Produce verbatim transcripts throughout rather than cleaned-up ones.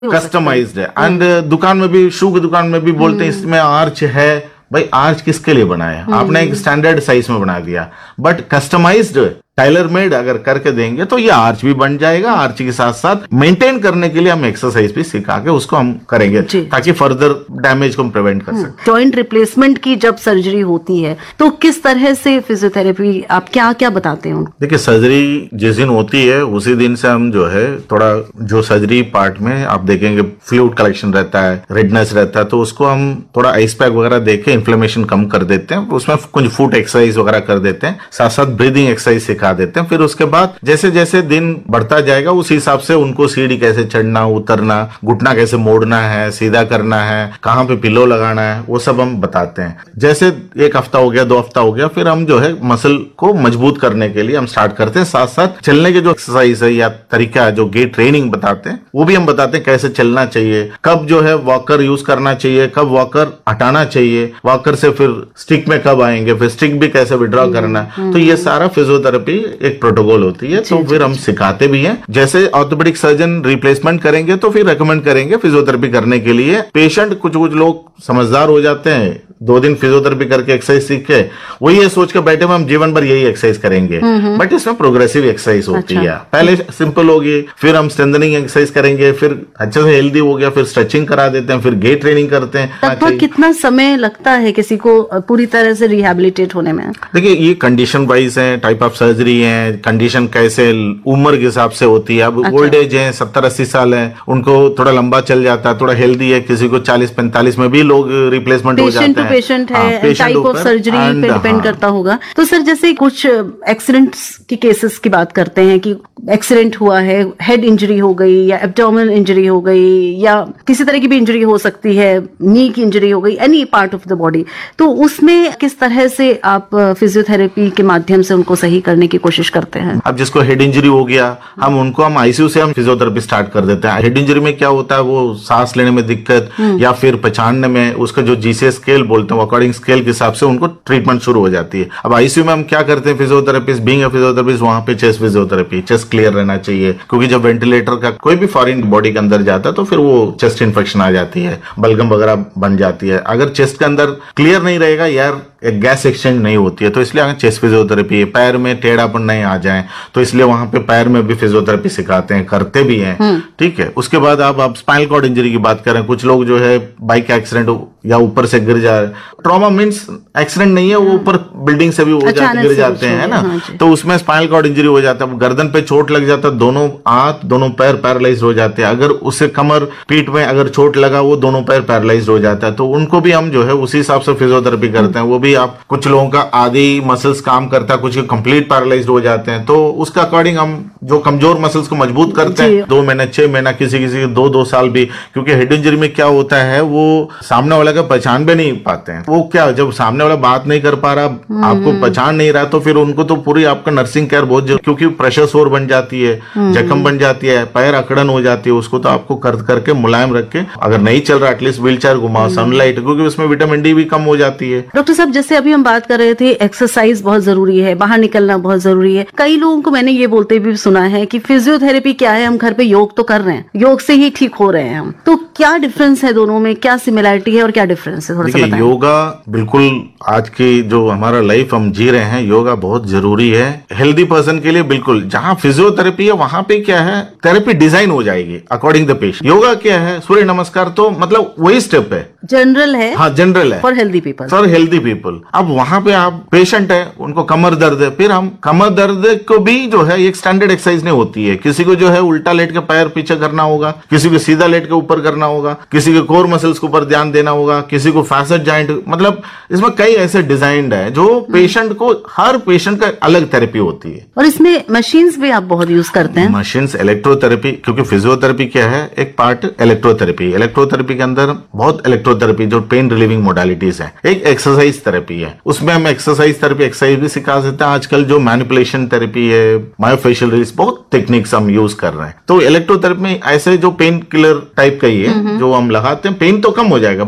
Customised है। And दुकान में भी, शू की दुकान में भी बोलते हैं इसमें आर्च है। भाई आर्च किसके लिए बनाया? आपने एक स्टैंडर्ड साइज में बना दिया, बट कस्टमाइज्ड टाइलर मेड अगर करके देंगे तो ये आर्च भी बन जाएगा। आर्च के साथ साथ मेंटेन करने के लिए हम एक्सरसाइज भी सिखा के उसको हम करेंगे ताकि फर्दर डैमेज को हम प्रिवेंट कर सकें। जॉइंट रिप्लेसमेंट की जब सर्जरी होती है तो किस तरह से फिजियोथेरेपी आप क्या क्या बताते हैं? देखिए, सर्जरी जिस दिन होती है उसी दिन से हम जो है थोड़ा जो सर्जरी पार्ट में आप देखेंगे फ्लूइड कलेक्शन रहता है, रेडनेस रहता है, तो उसको हम थोड़ा आइस पैक वगैरह देके इन्फ्लेमेशन कम कर देते हैं। उसमें कुछ फुट एक्सरसाइज वगैरह कर देते हैं, साथ साथ ब्रीदिंग एक्सरसाइज सिखा देते हैं। फिर उसके बाद जैसे जैसे दिन बढ़ता जाएगा उस हिसाब से उनको सीढ़ी कैसे चढ़ना उतरना, घुटना कैसे मोड़ना है, सीधा करना है, कहाँ पे पिलो लगाना है, वो सब हम बताते हैं। जैसे एक हफ्ता हो गया, दो हफ्ता हो गया, फिर हम जो है मसल को मजबूत करने के लिए हम स्टार्ट करते हैं। साथ साथ चलने के जो एक्सरसाइज है या तरीका जो गेट ट्रेनिंग बताते हैं वो भी हम बताते हैं, कैसे चलना चाहिए, कब जो है वॉकर यूज करना चाहिए, कब वॉकर हटाना चाहिए, वॉकर से फिर स्टिक में कब आएंगे, फिर स्टिक भी कैसे विड्रॉ करना। तो ये सारा फिजियोथेरेपी एक प्रोटोकॉल होती है, तो फिर हम सिखाते भी हैं। जैसे ऑर्थोपेडिक सर्जन रिप्लेसमेंट करेंगे तो फिर रेकमेंड करेंगे फिजियोथेरेपी करने के लिए। पेशेंट कुछ कुछ लोग समझदार हो जाते हैं, दो दिन फिजियोथेरेपी करके एक्सरसाइज सीख के वो ये सोच के बैठे हम जीवन भर यही एक्सरसाइज करेंगे, बट इसमें प्रोग्रेसिव एक्सरसाइज होती अच्छा। है। पहले सिंपल होगी, फिर हम स्ट्रेंथनिंग एक्सरसाइज करेंगे, फिर अच्छे से हेल्दी हो गया, फिर स्ट्रेचिंग करा देते हैं, फिर गेट ट्रेनिंग करते हैं। लगभग कितना समय लगता है किसी को पूरी तरह से रिहेबिलिटेट होने में? देखिए, ये कंडीशन वाइज है, टाइप ऑफ सर्जरी है, कंडीशन कैसे उम्र के हिसाब से होती है। अब ओल्ड एज है, सत्तर अस्सी साल है, उनको थोड़ा लंबा चल जाता है, थोड़ा हेल्दी है, किसी को चालीस पैंतालीस में भी लोग रिप्लेसमेंट हो जाते हैं। पेशेंट है, टाइप ऑफ सर्जरी पे डिपेंड करता होगा। तो सर, जैसे कुछ एक्सीडेंट्स की केसेस की बात करते हैं कि एक्सीडेंट हुआ है, हेड इंजरी हो गई या एब्डोमिनल इंजरी हो गई या किसी तरह की भी इंजरी हो सकती है, नी की इंजरी हो गई, any part of the body, तो उसमें किस तरह से आप फिजियोथेरेपी के माध्यम से उनको सही करने की कोशिश करते हैं? अब जिसको हेड इंजरी हो गया, हम उनको हम आईसीयू से हम फिजियोथेरेपी स्टार्ट कर देते हैं। हेड इंजरी में क्या होता है, वो सांस लेने में दिक्कत या फिर पहचानने में, उसका जो जीसीएस स्केल बोलते हैं अकॉर्डिंग स्केल के हिसाब से उनको ट्रीटमेंट शुरू हो जाती है। अब आईसीयू में हम क्या करते हैं, फिजियोथेरेपिस्ट बीइंग अ फिजियोथेरेपिस्ट वहां पे चेस्ट फिजियोथेरेपी, चेस्ट क्लियर रहना चाहिए, क्योंकि जब वेंटिलेटर का कोई भी फॉरेन बॉडी के अंदर जाता है तो फिर वो चेस्ट इन्फेक्शन आ जाती है, बलगम वगैरह बन जाती है। अगर चेस्ट के अंदर क्लियर नहीं रहेगा यार, एक गैस एक्सचेंज नहीं होती है, तो इसलिए अगर चेस्ट फिजियोथेरेपी है, पैर में टेढ़ापन नहीं आ जाए तो इसलिए वहां पे पैर में भी फिजियोथेरेपी सिखाते हैं, करते भी हैं। ठीक है, उसके बाद आप आप स्पाइनल कॉर्ड इंजरी की बात करें, कुछ लोग जो है बाइक एक्सीडेंट या ऊपर से गिर जा रहे, ट्रॉमा मींस एक्सीडेंट नहीं है, वो ऊपर बिल्डिंग से भी हो जाते गिर जाते हैं ना, तो उसमें स्पाइनल कॉर्ड इंजरी हो जाता है, गर्दन पे चोट लग जाता है, दोनों हाथ दोनों पैर पैरालाइज हो जाते हैं। अगर उससे कमर पीठ में अगर चोट लगा, वो दोनों पैर पैरालाइज हो जाता है, तो उनको भी हम जो है उसी हिसाब से फिजियोथेरेपी करते हैं। वो भी आप कुछ लोगों का आधी मसल्स काम करता है, कुछ कंप्लीट पैरालाइज्ड हो जाते हैं, तो उसका अकॉर्डिंग हम जो कमजोर मसल्स को मजबूत करते हैं, दो महीने छह महीना किसी किसी दो दो साल भी, क्योंकि हेड इंजरी में क्या होता है, वो सामने वाला का पहचान भी नहीं पाते हैं। वो क्या, जब सामने वाला बात नहीं कर पा रहा, आपको पहचान नहीं रहा, तो फिर उनको तो पूरी आपका नर्सिंग केयर बहुत जरूरी, क्योंकि प्रेशर सोर बन जाती है, जख्म बन जाती है, पैर अकड़न हो जाती है, उसको तो आपको कर करके मुलायम रख के, अगर नहीं चल रहा एटलीस्ट व्हील चेयर घुमाओ, सनलाइट, क्योंकि उसमें विटामिन डी भी कम हो जाती है। डॉक्टर साहब, जैसे अभी हम बात कर रहे थे, एक्सरसाइज बहुत जरूरी है, बाहर निकलना बहुत जरूरी है। कई लोगों को मैंने ये बोलते भी सुना है कि फिजियोथेरेपी क्या है, हम घर पे योग तो कर रहे हैं, योग से ही ठीक हो रहे हैं हम। तो क्या डिफरेंस है दोनों में, क्या सिमिलैरिटी है और क्या डिफरेंस है, थोड़ा सा बताएं। योगा बिल्कुल आज की जो हमारा लाइफ हम जी रहे हैं, योगा बहुत जरूरी है हेल्दी पर्सन के लिए। बिल्कुल, जहाँ फिजियोथेरेपी है वहां पे क्या है, थेरेपी डिजाइन हो जाएगी अकॉर्डिंग द पेशेंट। योगा क्या है, सूर्य नमस्कार तो मतलब वही स्टेप है, जनरल है। हाँ, जनरल है for healthy people, for healthy people. अब वहां पे आप पेशेंट है, उनको कमर दर्द है, फिर हम कमर दर्द को भी जो है एक स्टैंडर्ड एक्सरसाइज नहीं होती है। किसी को जो है उल्टा लेट के पैर पीछे करना होगा, किसी को सीधा लेट के ऊपर करना होगा, किसी को कोर मसल्स के ऊपर ध्यान देना होगा, किसी को फैसेट जॉइंट, मतलब इसमें कई ऐसे डिजाइन है जो पेशेंट को, हर पेशेंट का अलग थेरेपी होती है। और इसमें मशीन्स भी आप बहुत यूज करते हैं। मशीन्स, इलेक्ट्रोथेरेपी, क्योंकि फिजियोथेरेपी क्या है, एक पार्ट इलेक्ट्रोथेरेपी। इलेक्ट्रोथेरेपी के अंदर बहुत इलेक्ट्रोथेरेपी जो पेन रिलीविंग मोडालिटीज है। एक एक्सरसाइज थेरेपी है, उसमें हम एक्सरसाइज थेरेपी एक्सरसाइज भी सिखा सकते हैं। आजकल जो मैनिपुलेशन थेरेपी है, मायोफेशियल रिलीज, बहुत टेक्निक्स हम यूज कर रहे हैं। तो इलेक्ट्रोथेरेपी में ऐसे जो पेन किलर टाइप का ही है, जो हम लगाते हैं, पेन तो कम हो जाएगा, बट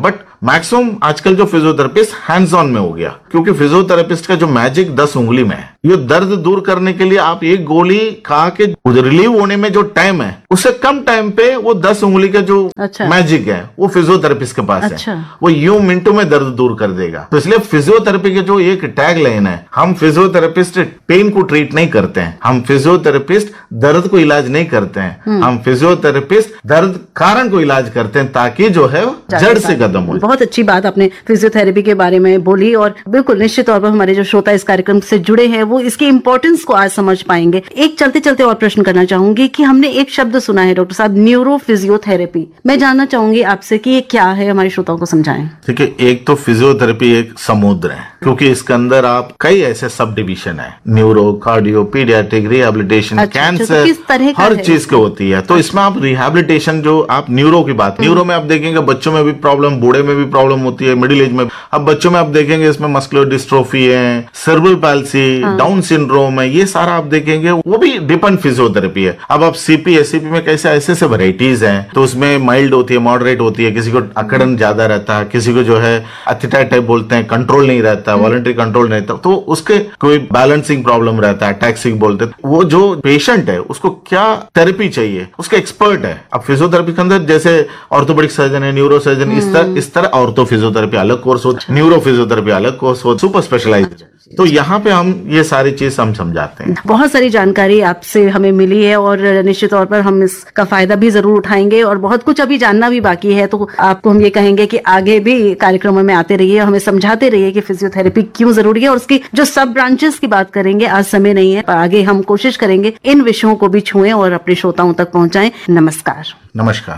मैक्सिमम आजकल जो फिजियोथेरेपिस्ट हैंड्स ऑन में हो गया, क्योंकि फिजियोथेरेपिस्ट का जो मैजिक दस उंगली में है। ये दर्द दूर करने के लिए आप एक गोली खा के रिलीव होने में जो टाइम है, उससे कम टाइम पे वो दस उंगली का जो अच्छा। मैजिक है वो फिजियोथेरेपिस्ट के पास अच्छा। है। वो यूं मिनटों में दर्द दूर कर देगा। तो इसलिए फिजियोथेरेपी के जो एक टैग लाइन है, हम फिजियोथेरेपिस्ट पेन को ट्रीट नहीं करते हैं, हम फिजियोथेरेपिस्ट दर्द को इलाज नहीं करते हैं, हम फिजियोथेरेपिस्ट दर्द कारण को इलाज करते हैं, ताकि जो है जड़ से खत्म हो। बहुत अच्छी बात आपने फिजियोथेरेपी के बारे में बोली, और बिल्कुल निश्चित तौर पर हमारे जो श्रोता इस कार्यक्रम से जुड़े हैं वो इसकी इंपॉर्टेंस को आज समझ पाएंगे। एक चलते चलते और प्रश्न करना चाहूंगी कि हमने एक शब्द सुना है डॉक्टर साहब, न्यूरो फिजियोथेरेपी। मैं जानना चाहूंगी आपसे कि ये क्या है, हमारे श्रोताओं को समझाएं। देखिए, एक तो फिजियोथेरेपी एक समुद्र है, क्योंकि इसके अंदर आप कई ऐसे सब डिविजन है, न्यूरो, कार्डियो, पीडियाट्रिक, रिहेबिलिटेशन, अच्छा, कैंसर, किस तरह का हर है? चीज की होती है। तो इसमें आप रिहेबिलिटेशन, जो आप न्यूरो की बात, न्यूरो में आप देखेंगे बच्चों में भी प्रॉब्लम, बूढ़े में भी प्रॉब्लम होती है, मिडिल एज में। अब बच्चों में आप देखेंगे इसमें मस्कुलर डिस्ट्रोफी है, सेरेब्रल पैल्सी, डाउन सिंड्रोम है, ये सारा आप देखेंगे वो भी डिपेंड फिजियोथेरेपी है। अब आप सीपी, एससीपी में कैसे ऐसे ऐसे वैरायटीज हैं, तो उसमें माइल्ड होती है, मॉडरेट होती है, किसी को अकड़न ज्यादा रहता है, किसी को जो है एथिटाइट टाइप बोलते हैं, कंट्रोल नहीं रहता, वॉलंटरी कंट्रोल नहीं रहता, तो उसके कोई बैलेंसिंग प्रॉब्लम रहता है, टैक्सिक बोलते हैं। वो जो पेशेंट है उसको क्या थेरेपी चाहिए, उसका एक्सपर्ट है। अब फिजियोथेरेपी के अंदर जैसे ऑर्थोपेडिक सर्जन है, न्यूरो सर्जन, इस तरह इस तरह ऑर्थो फिजियोथेरेपी अलग कोर्स हो, न्यूरो फिजियोथेरेपी अलग कोर्स हो, सुपर स्पेशलाइज्ड। तो यहाँ पे हम ये सारी चीज हम समझाते हैं। बहुत सारी जानकारी आपसे हमें मिली है और निश्चित तौर पर हम इसका फायदा भी जरूर उठाएंगे, और बहुत कुछ अभी जानना भी बाकी है। तो आपको हम ये कहेंगे कि आगे भी कार्यक्रमों में आते रहिए, हमें समझाते रहिए कि फिजियोथेरेपी क्यों जरूरी है, और उसकी जो सब ब्रांचेस की बात करेंगे। आज समय नहीं है, पर आगे हम कोशिश करेंगे इन विषयों को भी छुएं और अपने श्रोताओं तक पहुंचाएं। नमस्कार। नमस्कार।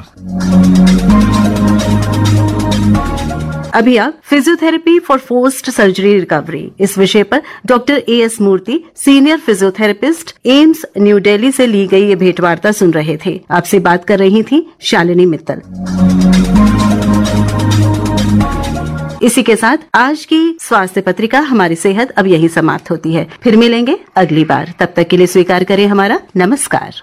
अभी आप physiotherapy for forced surgery recovery इस विषय पर doctor A S Murthy, senior physiotherapist, AIIMS new Delhi से ली गई ये भेंटवार्ता सुन रहे थे। आपसे बात कर रही थी शालिनी मित्तल। इसी के साथ आज की स्वास्थ्य पत्रिका हमारी सेहत अब यही समाप्त होती है। फिर मिलेंगे अगली बार, तब तक के लिए स्वीकार करें हमारा नमस्कार।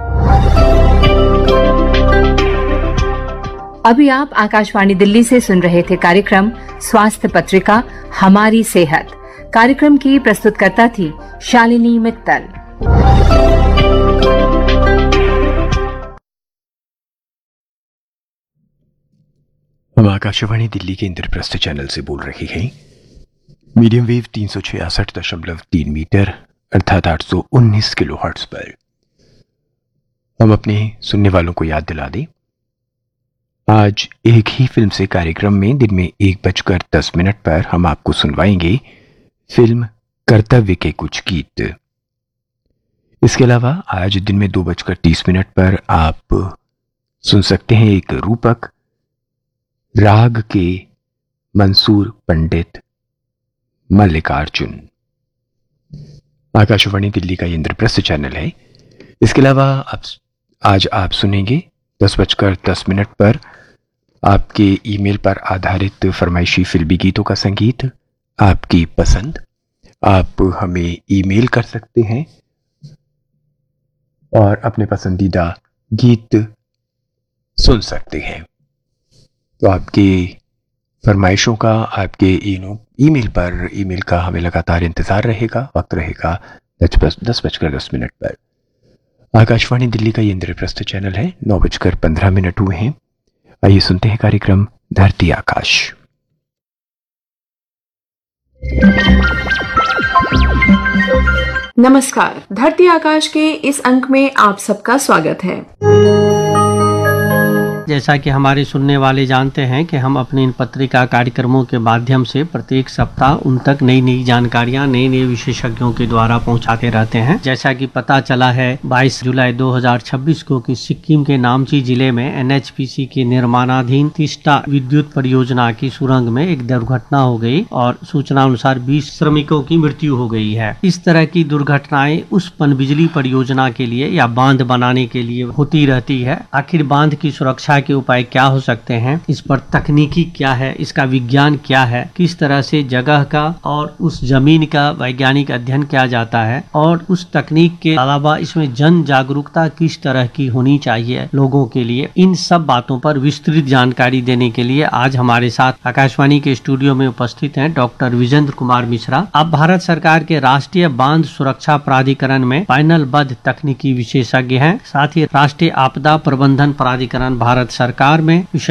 अभी आप आकाशवाणी दिल्ली से सुन रहे थे कार्यक्रम स्वास्थ्य पत्रिका हमारी सेहत। कार्यक्रम की प्रस्तुतकर्ता थी शालिनी मित्तल। हम आकाशवाणी दिल्ली के इंद्रप्रस्थ चैनल से बोल रहे हैं। मीडियम वेव तीन सौ छियासठ दशमलव तीन मीटर अर्थात आठ सौ उन्नीस किलो हर्ट्ज पर। हम अपने सुनने वालों को याद दिला दें, आज एक ही फिल्म से कार्यक्रम में दिन में एक बजकर दस मिनट पर हम आपको सुनवाएंगे फिल्म कर्तव्य के कुछ गीत। इसके अलावा आज दिन में दो बजकर तीस मिनट पर आप सुन सकते हैं एक रूपक राग के मंसूर पंडित मल्लिकार्जुन। आकाशवाणी दिल्ली का इंद्रप्रस्थ चैनल है। इसके अलावा आप आज आप सुनेंगे दस बजकर दस मिनट पर आपके ईमेल पर आधारित फरमाइशी फिल्मी गीतों का संगीत, आपकी पसंद। आप हमें ईमेल कर सकते हैं और अपने पसंदीदा गीत सुन सकते हैं। तो आपके फरमाइशों का आपके ईमेल पर ईमेल का हमें लगातार इंतजार रहेगा। वक्त रहेगा दस बजकर दस मिनट पर। आकाशवाणी दिल्ली का ये इंद्रप्रस्थ चैनल है। नौ बजकर पंद्रह मिनट हुए हैं। आइए सुनते हैं कार्यक्रम धरती आकाश। नमस्कार, धरती आकाश के इस अंक में आप सबका स्वागत है। जैसा कि हमारे सुनने वाले जानते हैं कि हम अपने इन पत्रिका कार्यक्रमों के माध्यम से प्रत्येक सप्ताह उन तक नई नई जानकारियां नए नए विशेषज्ञों के द्वारा पहुंचाते रहते हैं। जैसा कि पता चला है बाईस जुलाई दो हज़ार छब्बीस को कि सिक्किम के नामची जिले में एन एच पी सी के निर्माणाधीन तीस्ता विद्युत परियोजना की सुरंग में एक दुर्घटना हो गई और सूचना अनुसार बीस श्रमिकों की मृत्यु हो गई है। इस तरह की दुर्घटनाएं उस पनबिजली परियोजना के लिए या बांध बनाने के लिए होती रहती है। आखिर बांध की सुरक्षा के उपाय क्या हो सकते हैं, इस पर तकनीकी क्या है, इसका विज्ञान क्या है, किस तरह से जगह का और उस जमीन का वैज्ञानिक अध्ययन किया जाता है, और उस तकनीक के अलावा इसमें जन जागरूकता किस तरह की होनी चाहिए लोगों के लिए, इन सब बातों पर विस्तृत जानकारी देने के लिए आज हमारे साथ आकाशवाणी के स्टूडियो में उपस्थित हैं डॉक्टर विजेंद्र कुमार मिश्रा। आप भारत सरकार के राष्ट्रीय बांध सुरक्षा प्राधिकरण में पैनलबद्ध तकनीकी विशेषज्ञ हैं, साथ ही राष्ट्रीय आपदा प्रबंधन प्राधिकरण भारत सरकार में